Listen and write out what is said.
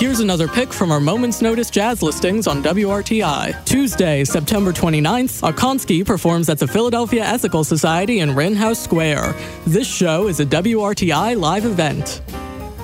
Here's another pick from our Moment's Notice jazz listings on WRTI. Tuesday, September 29th, Okonski performs at the Philadelphia Ethical Society in Rittenhouse Square. This show is a WRTI live event.